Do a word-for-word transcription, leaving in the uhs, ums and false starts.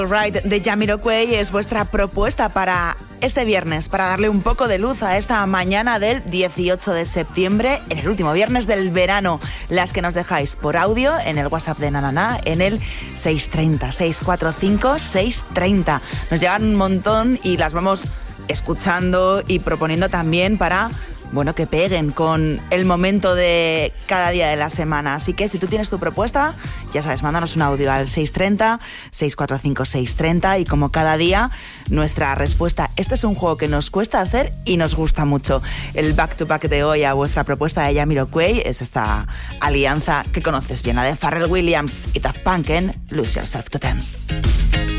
Right de Jamiroquai es vuestra propuesta para este viernes, para darle un poco de luz a esta mañana del dieciocho de septiembre, en el último viernes del verano. Las que nos dejáis por audio en el WhatsApp de Nanana, en el seis tres cero, seis cuatro cinco, seis tres cero. Nos llegan un montón y las vamos escuchando y proponiendo también para... bueno, que peguen con el momento de cada día de la semana. Así que si tú tienes tu propuesta, ya sabes, mándanos un audio al seis tres cero, seis cuatro cinco, seis tres cero y como cada día, nuestra respuesta. Este es un juego que nos cuesta hacer y nos gusta mucho. El back to back de hoy a vuestra propuesta de Jamiroquai es esta alianza que conoces bien, la de Pharrell Williams y Daft Punk en Lose Yourself to Dance.